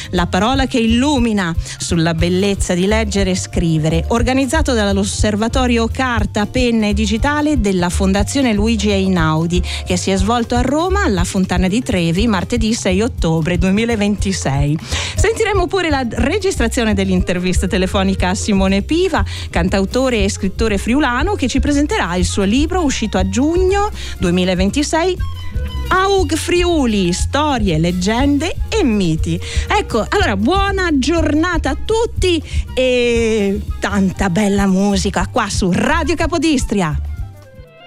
La parola che illumina, sulla bellezza di leggere e scrivere, organizzato dall'Osservatorio Carta, Penna e Digitale della Fondazione Luigi Einaudi, che si è svolto a Roma alla Fontana di Trevi martedì 6 ottobre 2026. Sentiremo pure la registrazione dell'intervista telefonica a Simone Piva, cantautore e scrittore friulano, che ci presenterà il suo libro uscito a giugno 2026, Aug Friuli, storie, leggende e miti. Ecco, allora buona giornata a tutti e tanta bella musica qua su Radio Capodistria.